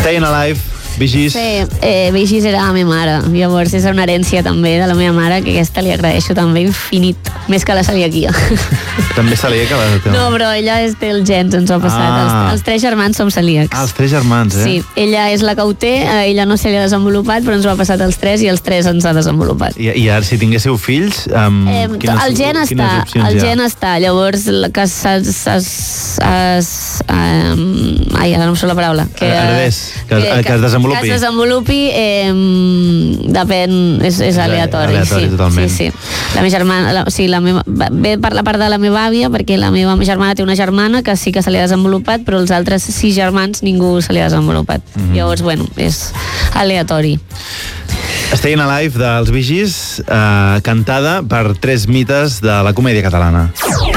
Staying Alive, Bee Gees. Sí, Bee Gees era la meva mare. Llavors és una herència també de la meva mare, que aquesta li agraeixo també infinit, més que la celiaquia. També celíaca la teva? No, però ella té el gens, ens ho ha passat. Els 3 germans som celíacs. Els 3 germans, Sí, ella és la que ho té, ella no se li ha desenvolupat, però ens ho ha passat als 3 i els 3 ens ha desenvolupat. I ara, si tinguéssiu fills, el gen està, llavors que ara no em surt la paraula. Heredés, que es desenvolupi. Que es desenvolupi, depèn, és aleatori. Aleatori, totalment. Sí. La meva germana, ve per la part de la meva àvia, perquè la meva germana té una germana que sí que se li ha desenvolupat, però els altres 6 germans ningú se li ha desenvolupat. Llavors, bueno, és aleatori. Staying Alive dels Bee Gees, cantada per 3 mites de la comèdia catalana.